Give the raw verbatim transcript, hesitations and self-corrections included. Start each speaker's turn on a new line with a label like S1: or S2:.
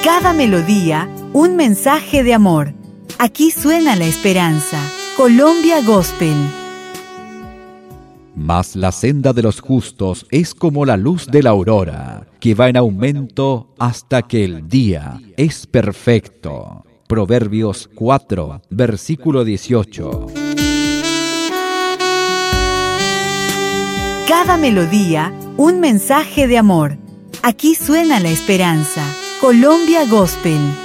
S1: Cada melodía, un mensaje de amor. Aquí suena la esperanza. Colombia Gospel.
S2: Mas la senda de los justos es como la luz de la aurora, que va en aumento hasta que el día es perfecto. Proverbios cuatro, versículo dieciocho.
S1: Cada melodía, un mensaje de amor. Aquí suena la esperanza. Colombia Gospel.